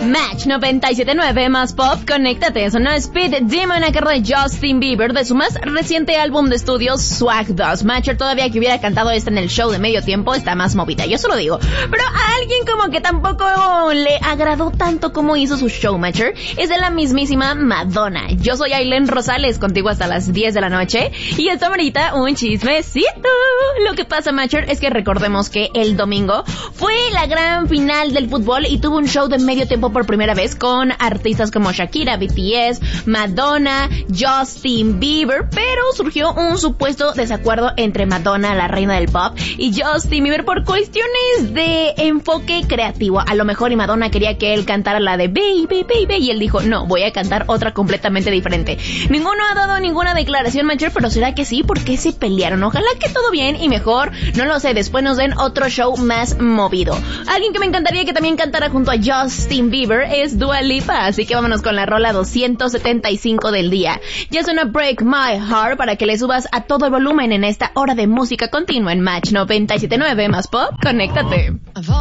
Match 97.9 más pop, conéctate, sonó Speed Demon a cargo de Justin Bieber de su más reciente álbum de estudio Swag 2. Matcher todavía que hubiera cantado esta en el show de medio tiempo está más movida, yo solo digo. Pero a alguien como que tampoco le agradó tanto como hizo su show, Matcher, es de la mismísima Madonna. Yo soy Aileen Rosales, contigo hasta las 10 de la noche, y esta ahorita un chismecito. Lo que pasa, Matcher, es que recordemos que el domingo fue la gran final del fútbol y tuvo un show de medio tiempo por primera vez con artistas como Shakira, BTS, Madonna, Justin Bieber, pero surgió un supuesto desacuerdo entre Madonna, la reina del pop, y Justin Bieber por cuestiones de enfoque creativo. A lo mejor y Madonna quería que él cantara la de Baby, Baby, y él dijo, no, voy a cantar otra completamente diferente. Ninguno ha dado ninguna declaración, Matcher, pero ¿será que sí? ¿Por qué se pelearon? Ojalá que todo bien y mejor, no lo sé, después nos den otro show más movido. Alguien que me encantaría que también cantara junto a Justin Bieber es Dua Lipa, así que vámonos con la rola 275 del día. Ya suena Break My Heart para que le subas a todo el volumen en esta hora de música continua en Match 97.9 más pop, conéctate.